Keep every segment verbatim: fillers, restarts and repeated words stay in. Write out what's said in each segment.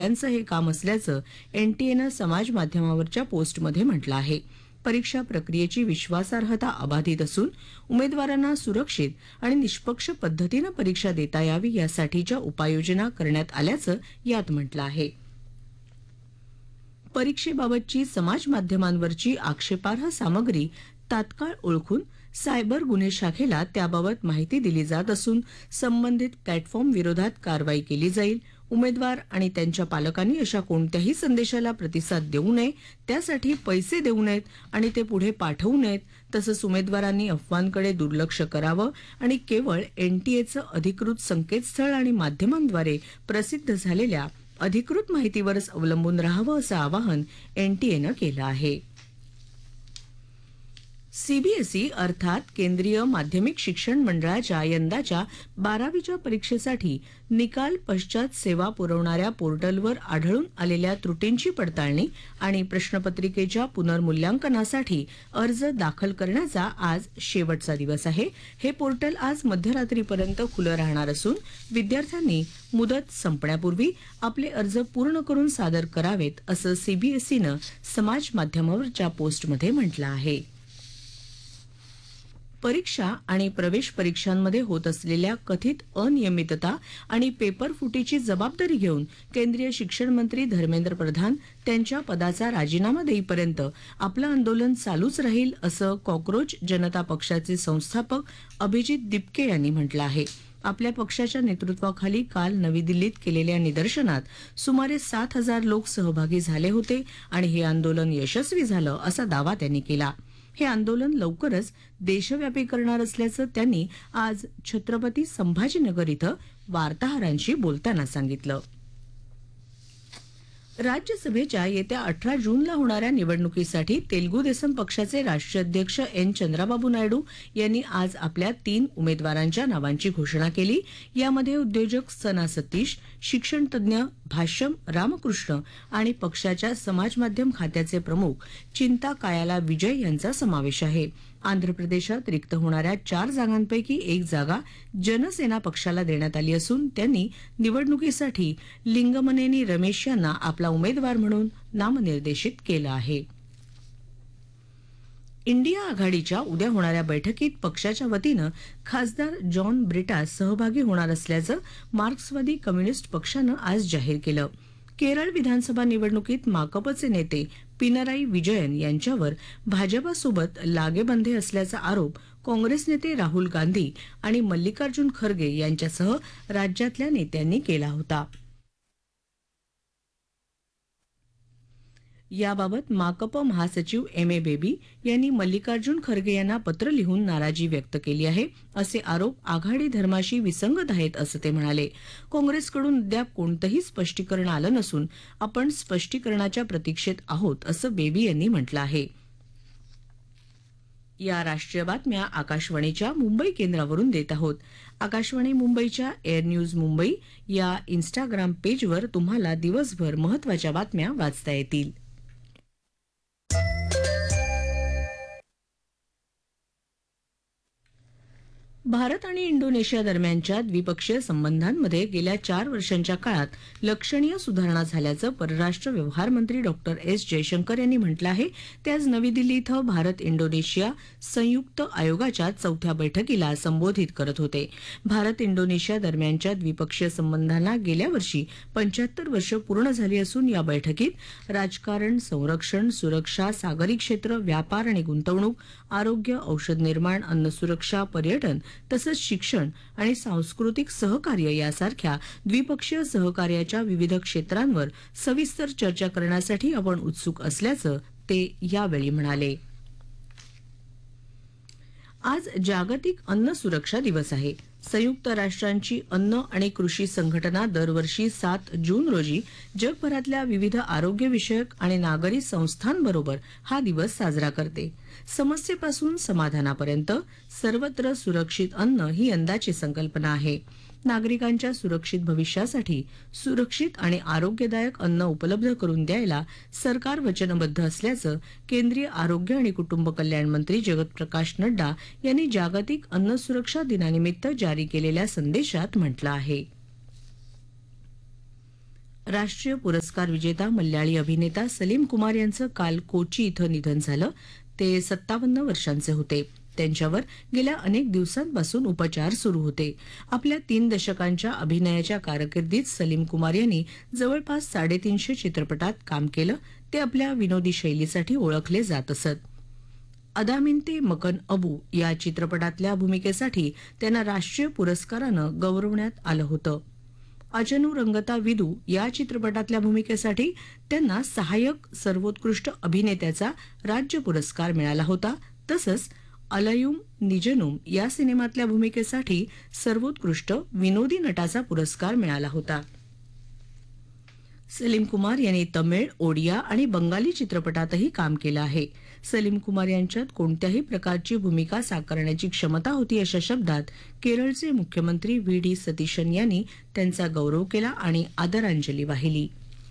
त्यांचं हे काम असल्याचं एनटीएनं समाज माध्यमावरच्या पोस्टमध्ये म्हटलं आहे. परीक्षा प्रक्रियेची विश्वासार्हता अबाधित असून उमेदवारांना सुरक्षित आणि निष्पक्ष पद्धतीनं परीक्षा देता यावी यासाठीच्या उपाययोजना करण्यात आल्याचं यात म्हटलं आहे. परीक्षेबाबतची समाज माध्यमांवरची आक्षेपार्ह सामग्री तात्काळ ओळखून सायबर गुन्हे शाखेला त्याबाबत माहिती दिली जात असून संबंधित प्लॅटफॉर्म विरोधात कारवाई केली जाईल. उमेदवार आणि त्यांच्या पालकांनी अशा कोणत्याही संदेशाला प्रतिसाद देऊ नये, त्यासाठी पैसे देऊ नयेत आणि ते पुढे पाठवू नयेत. तसंच उमेदवारांनी अफवांकडे दुर्लक्ष करावं आणि केवळ एनटीएचं अधिकृत संकेतस्थळ आणि माध्यमांद्वारे प्रसिद्ध झालेल्या अधिकृत माहितीवरच अवलंबून राहावं असं आवाहन एनटीएनं केलं आहे. सीबीएसई अर्थात केंद्रीय माध्यमिक शिक्षण मंडळाच्या यंदाच्या बारावीच्या परीक्षेसाठी निकाल पश्चात सेवा पुरवणाऱ्या पोर्टलवर आढळून आलेल्या त्रुटींची पडताळणी आणि प्रश्नपत्रिकेच्या पुनर्मूल्यांकनासाठी अर्ज दाखल करण्याचा आज शेवटचा दिवस आहे. हे पोर्टल आज मध्यरात्रीपर्यंत खुलं राहणार असून विद्यार्थ्यांनी मुदत संपण्यापूर्वी आपले अर्ज पूर्ण करून सादर करावेत असं सीबीएसईनं समाज माध्यमावरच्या पोस्टमध्ये म्हटलं आहे. परीक्षा आणि प्रवेश परीक्षांमध्ये होत असलेल्या कथित अनियमितता आणि पेपरफुटीची जबाबदारी घेऊन केंद्रीय शिक्षण मंत्री धर्मेंद्र प्रधान त्यांच्या पदाचा राजीनामा देईपर्यंत आपलं आंदोलन चालूच राहील असं कॉक्रोच जनता पक्षाचे संस्थापक अभिजित दिपके यांनी म्हटलं आहे. आपल्या पक्षाच्या नेतृत्वाखाली काल नवी दिल्लीत केलेल्या निदर्शनात सुमारे सात हजार लोक सहभागी झाले होते आणि हे आंदोलन यशस्वी झालं असा दावा त्यांनी केला. हे आंदोलन लवकरच देशव्यापी करणार असल्याचं त्यांनी आज छत्रपती संभाजीनगर इथं वार्ताहरांशी बोलताना सांगितलं. राज्यसभेच्या येत्या अठरा जूनला होणाऱ्या निवडणुकीसाठी तेलुगू देसम पक्षाचे राष्ट्रीय अध्यक्ष एन चंद्राबाबू नायडू यांनी आज आपल्या तीन उमेदवारांच्या नावांची घोषणा केली. यामध्ये उद्योजक सना सतीश, शिक्षण तज्ज्ञ भाष्यम रामकृष्ण आणि पक्षाच्या समाज माध्यम खात्याचे प्रमुख चिंता कायाला विजय यांचा समावेश आहे. आंध्र प्रदेशात रिक्त होणाऱ्या चार जागांपैकी एक जागा जनसेना पक्षाला देण्यात आली असून त्यांनी निवडणुकीसाठी लिंगमनेनी रमेश यांना आपला उमेदवार म्हणून नामनिर्देशित केलं आहे. इंडिया आघाडीच्या उद्या होणाऱ्या बैठकीत पक्षाच्या वतीनं खासदार जॉन ब्रिटास सहभागी होणार असल्याचं मार्क्सवादी कम्युनिस्ट पक्षानं आज जाहीर केलं. केरळ विधानसभा निवडणुकीत माकपचे नेते पिनराई विजयन यांच्यावर भाजपासोबत लागेबांधे असल्याचा आरोप काँग्रेस नेते राहुल गांधी आणि मल्लिकार्जुन खरगे यांच्यासह राज्यातल्या नेत्यांनी केला होता. याबाबत माकप महासचिव एम ए बेबी यांनी मल्लिकार्जुन खरगे यांना पत्र लिहून नाराजी व्यक्त केली आहे. असे आरोप आघाडी धर्माशी विसंगत आहेत असं ते म्हणाले. काँग्रेसकडून अद्याप कोणतंही स्पष्टीकरण आलं नसून आपण स्पष्टीकरणाच्या प्रतीक्षेत आहोत असं बेबी यांनी म्हटलं आहे. या राष्ट्रीय बातम्या आकाशवाणीच्या मुंबई केंद्रावरून देत आहोत. आकाशवाणी मुंबईच्या एअर न्यूज मुंबई या इन्स्टाग्राम पेजवर तुम्हाला दिवसभर महत्वाच्या बातम्या वाचता येतील. भारत आणि इंडोनेशिया दरम्यानच्या द्विपक्षीय संबंधांमध्ये गेल्या चार वर्षांच्या काळात लक्षणीय सुधारणा झाल्याचं परराष्ट्र व्यवहार मंत्री डॉक्टर एस जयशंकर यांनी म्हटलं आहे. ते आज नवी दिल्ली इथं भारत इंडोनेशिया संयुक्त आयोगाच्या चौथ्या बैठकीला संबोधित करत होते. भारत इंडोनेशिया दरम्यानच्या द्विपक्षीय संबंधांना गेल्या वर्षी पंच्याहत्तर वर्ष पूर्ण झाली असून या बैठकीत राजकारण, संरक्षण, सुरक्षा, सागरी क्षेत्र, व्यापार आणि गुंतवणूक, आरोग्य, औषध निर्माण, अन्न सुरक्षा, पर्यटन तसंच शिक्षण आणि सांस्कृतिक सहकार्य यासारख्या द्विपक्षीय सहकार्याच्या विविध क्षेत्रांवर सविस्तर चर्चा करण्यासाठी आपण उत्सुक असल्याचं ते यावेळी म्हणाले. आज जागतिक अन्न सुरक्षा दिवस आहे. संयुक्त राष्ट्रांची अन्न आणि कृषी संघटना दरवर्षी सात जून रोजी जगभरातल्या विविध आरोग्यविषयक आणि नागरी संस्थांबरोबर हा दिवस साजरा करते. समस्येपासून समाधानापर्यंत सर्वत्र सुरक्षित अन्न ही यंदाची संकल्पना आहे. नागरिकांच्या सुरक्षित भविष्यासाठी सुरक्षित आणि आरोग्यदायक अन्न उपलब्ध करून द्यायला सरकार वचनबद्ध असल्याचं केंद्रीय आरोग्य आणि कुटुंब कल्याण मंत्री जगत प्रकाश नड्डा यांनी जागतिक अन्न सुरक्षा दिनानिमित्त जारी केलेल्या संदेशात म्हटलं आहे. राष्ट्रीय पुरस्कार विजेता मल्याळी अभिनेता सलीम कुमार यांचं काल कोची इथं निधन झालं. ते सत्तावन्न वर्षांचे होते. त्यांच्यावर गेल्या अनेक दिवसांपासून उपचार सुरू होते. आपल्या तीन दशकांच्या अभिनयाच्या कारकिर्दीत सलीम कुमार यांनी जवळपास साडेतीनशे चित्रपटात काम केलं. ते आपल्या विनोदी शैलीसाठी ओळखले जात असत. अदामिनते मकन अबू या चित्रपटातल्या भूमिकेसाठी त्यांना राष्ट्रीय पुरस्कारानं गौरवण्यात आलं होतं. अजनू रंगता विदू या चित्रपटातल्या भूमिकेसाठी त्यांना सहाय्यक सर्वोत्कृष्ट अभिनेत्याचा राज्य पुरस्कार मिळाला होता. तसंच अलयुम निजनुम या सिनेमातल्या भूमिकेसाठी सर्वोत्कृष्ट विनोदी नटाचा पुरस्कार मिळाला होता. सलीम कुमार यांनी तमिळ, ओडिया आणि बंगाली चित्रपटातही काम केलं आहे. सलीम कुमार यांच्यात कोणत्याही प्रकारची भूमिका साकारण्याची क्षमता होती अशा शब्दात केरळचे मुख्यमंत्री व्ही डी सतीशन यांनी त्यांचा गौरव केला आणि आदरांजली वाहिली.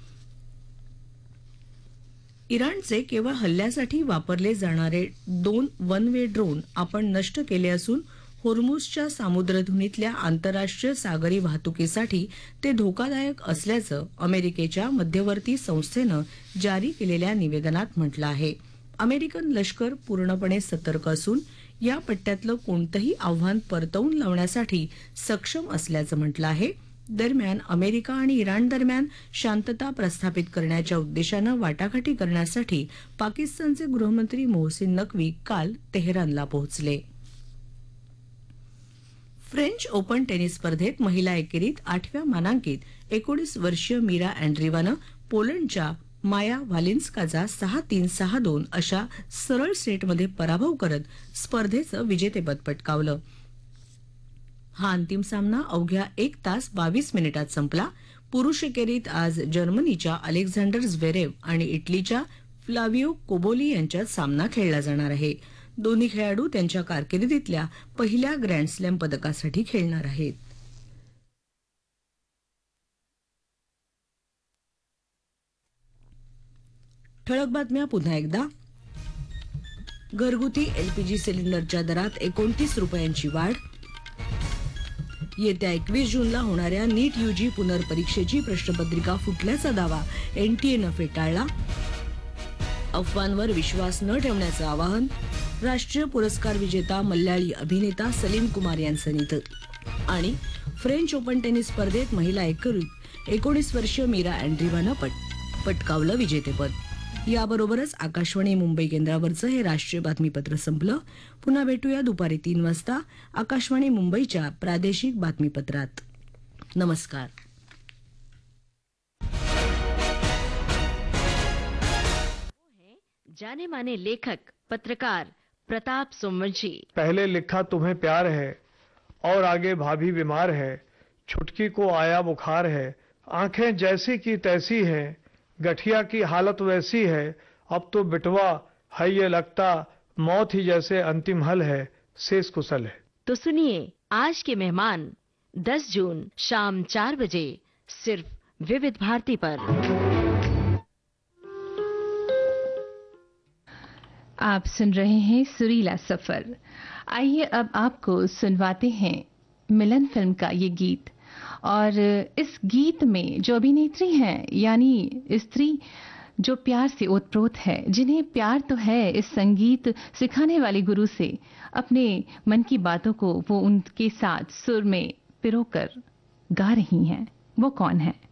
इराणचे केवळ हल्ल्यासाठी वापरले जाणारे दोन वन वे ड्रोन आपण नष्ट केले असून होर्मुझच्या सामुद्रधुनीतल्या आंतरराष्ट्रीय सागरी वाहतुकीसाठी ते धोकादायक असल्याचं अमेरिकेच्या मध्यवर्ती संस्थेनं जारी केलेल्या निवेदनात म्हटलं आहे. अमेरिकन लष्कर पूर्णपणे सतर्क असून या पट्ट्यातलं कोणतंही आव्हान परतवून लावण्यासाठी सक्षम असल्याचं म्हटलं आहे. दरम्यान अमेरिका आणि इराण दरम्यान शांतता प्रस्थापित करण्याच्या उद्देशानं वाटाघाटी करण्यासाठी पाकिस्तानचे गृहमंत्री मोहसिन नक्वी काल तेहरानला पोहोचले. फ्रेंच ओपन टेनिस स्पर्धेत महिला एकेरीत आठव्या मानांकित एकोणीस वर्षीय मीरा अँड्रीवानं पोलंडच्या माया व्हालिन्स्काचा सहा तीन सहा दोन अशा सरळ सेटमध्ये पराभव करत स्पर्धेचं विजेतेपद पटकावलं. हा अंतिम सामना अवघ्या एक तास बावीस मिनिटात संपला. पुरुष एकेरीत आज जर्मनीच्या अलेक्झांडर झ्वेरेव आणि इटलीच्या फ्लाविओ कोबोली यांच्यात सामना खेळला जाणार आहे. दोन्ही खेळाडू त्यांच्या कारकिर्दीतल्या पहिल्या ग्रँडस्लॅम पदकासाठी खेळणार आहेत. ठळक बातम्या पुन्हा एकदा. घरगुती एलपीजी सिलेंडरच्या दरात एकोणतीस रुपयांची वाढ. येत्या एकवीस जूनला होणाऱ्या नीट यूजी पुनर्परीक्षेची प्रश्नपत्रिका फुटल्याचा दावा एनटीएनं फेटाळला. अफवांवर विश्वास न ठेवण्याचं आवाहन. राष्ट्रीय पुरस्कार विजेता मल्याळी अभिनेता सलीम कुमार यांचं निधन. आणि फ्रेंच ओपन टेनिस स्पर्धेत महिला एकेरीत एकोणीस वर्षीय मीरा अँड्रीवानं पट पटकावलं विजेतेपद. याबरोबरच आकाशवाणी मुंबई केंद्रावरचं हे राष्ट्रीय बातमीपत्र संपलं. पुन्हा भेटूया दुपारी तीन वाजता आकाशवाणी मुंबईच्या प्रादेशिक बातमीपत्रात. नमस्कार. जाने माने लेखक पत्रकार प्रताप सोमवंशी. पहले लिखा तुम्हें प्यार है और आगे भाभी बीमार है, छुटकी को आया बुखार है, आंखें जैसी की तैसी है, गठिया की हालत वैसी है, अब तो बिटवा है ये लगता मौत ही जैसे अंतिम हल है, शेष कुशल है. तो सुनिए आज के मेहमान दस जून शाम चार बजे सिर्फ विविध भारती पर. आप सुन रहे हैं सुरीला सफर. आइए अब आपको सुनवाते हैं मिलन फिल्म का ये गीत. और इस गीत में जो अभिनेत्री हैं यानी स्त्री जो प्यार से ओतप्रोत है, जिन्हें प्यार तो है इस संगीत सिखाने वाले गुरु से, अपने मन की बातों को वो उनके साथ सुर में पिरोकर गा रही हैं. वो कौन है?